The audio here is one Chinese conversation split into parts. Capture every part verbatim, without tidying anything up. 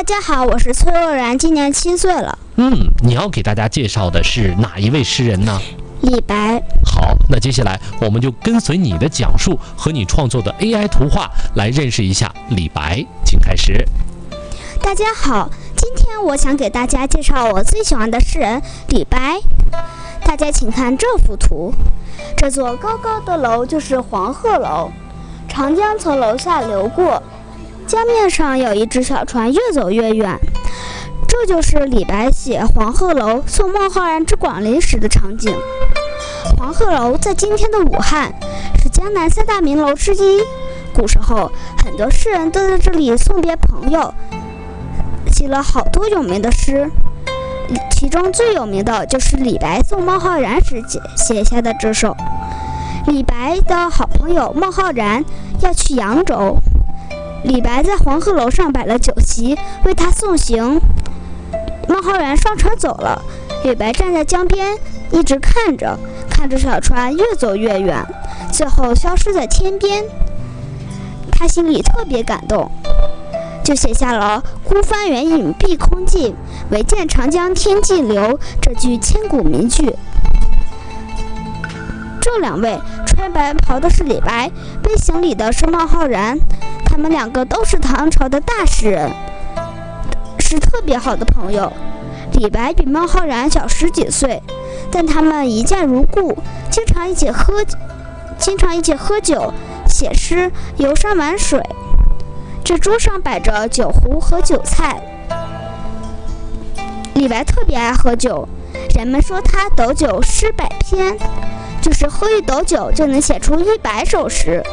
大家好，我是崔若然，今年七岁了。 嗯，你要给大家介绍的是哪一位诗人呢？ 李白。 好，那接下来我们就跟随你的讲述和你创作的 A I 图画来认识一下李白，请开始。 大家好，今天我想给大家介绍我最喜欢的诗人李白。大家请看这幅图，这座高高的楼就是黄鹤楼，长江从楼下流过，江面上有一只小船越走越远。这就是李白写黄鹤楼送孟浩然之广陵时的场景。黄鹤楼在今天的武汉是江南三大名楼之一，古时候很多诗人都在这里送别朋友，写了好多有名的诗，其中最有名的就是李白送孟浩然时写下的这首。李白的好朋友孟浩然要去扬州，李白在黄鹤楼上摆了酒席为他送行。孟浩然上船走了，李白站在江边一直看着看着小船越走越远，最后消失在天边。他心里特别感动，就写下了孤帆远影碧空尽，唯见长江天际流这句千古名句。这两位穿白袍的是李白，背行李的是孟浩然，他们两个都是唐朝的大诗人，是特别好的朋友。李白比孟浩然小十几岁，但他们一见如故，经常一起喝经常一起喝酒写诗游山玩水。这桌上摆着酒壶和酒菜。李白特别爱喝酒，人们说他斗酒诗百篇，就是喝一斗酒就能写出一百首诗。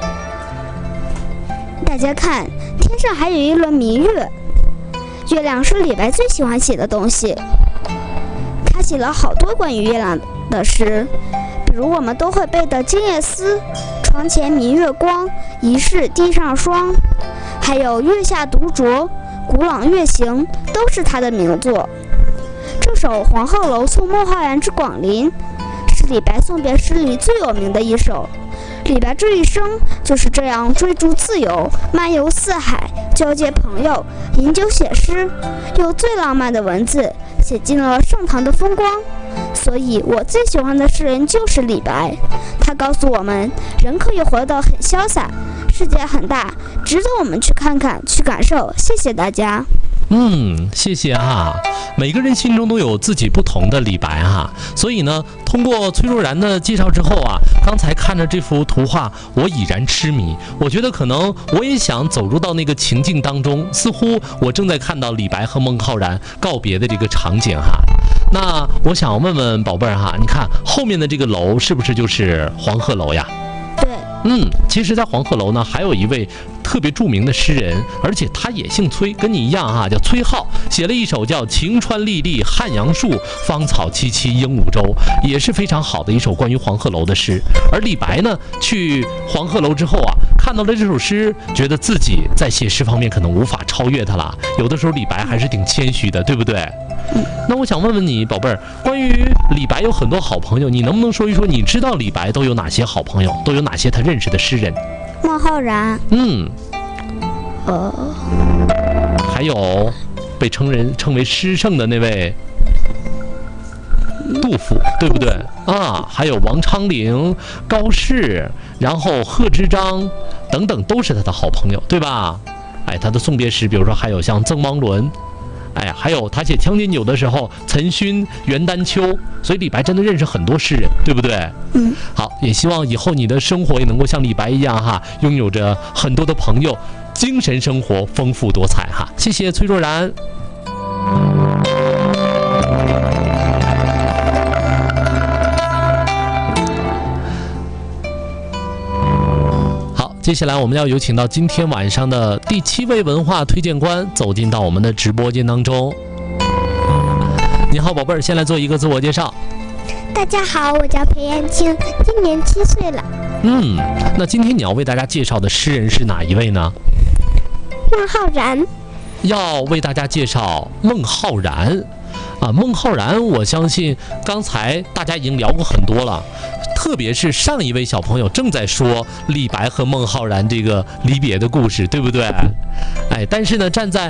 大家看，天上还有一轮明月，月亮是李白最喜欢写的东西。他写了好多关于月亮的诗，比如我们都会背的《静夜思》、床前明月光，疑是地上霜，还有月下独酌、古朗月行，都是他的名作。这首《黄鹤楼送孟浩然之广陵》是李白送别诗里最有名的一首。李白这一生就是这样追逐自由，漫游四海，交结朋友，饮酒写诗，用最浪漫的文字写尽了盛唐的风光。所以我最喜欢的诗人就是李白，他告诉我们，人可以活得很潇洒，世界很大，值得我们去看看，去感受。谢谢大家。 嗯，谢谢哈。每个人心中都有自己不同的李白哈，所以呢，通过崔若然的介绍之后啊，刚才看着这幅图画，我已然痴迷。我觉得可能我也想走入到那个情境当中，似乎我正在看到李白和孟浩然告别的这个场景哈。那我想问问宝贝儿哈，你看后面的这个楼是不是就是黄鹤楼呀？ 对。 嗯，其实在黄鹤楼呢，还有一位特别著名的诗人，而且他也姓崔，跟你一样哈，叫崔颢，写了一首叫《晴川历历汉阳树，芳草萋萋鹦鹉洲》，也是非常好的一首关于黄鹤楼的诗。而李白呢，去黄鹤楼之后啊，看到了这首诗，觉得自己在写诗方面可能无法超越他了。有的时候李白还是挺谦虚的，对不对？那我想问问你，宝贝儿，关于李白有很多好朋友，你能不能说一说，你知道李白都有哪些好朋友，都有哪些他认识的诗人？ 孟浩然。 嗯。 呃。 还有被称人称为诗圣的那位杜甫，对不对啊？还有王昌龄、高适，然后贺知章等等，都是他的好朋友，对吧？哎，他的送别诗，比如说还有像曾王伦。哎呀，还有他写《将进酒》的时候，岑勋、袁丹丘，所以李白真的认识很多诗人，对不对？ 嗯。 好，也希望以后你的生活也能够像李白一样哈，拥有着很多的朋友，精神生活丰富多彩哈。谢谢崔若然。接下来我们要有请到今天晚上的第七位文化推荐官走进到我们的直播间当中。你好，宝贝儿，先来做一个自我介绍。 大家好，我叫裴艳青，今年七岁了。 嗯，那今天你要为大家介绍的诗人是哪一位呢？ 孟浩然。 要为大家介绍孟浩然啊，孟浩然，我相信刚才大家已经聊过很多了。特别是上一位小朋友正在说李白和孟浩然这个离别的故事，对不对？哎，但是呢，站在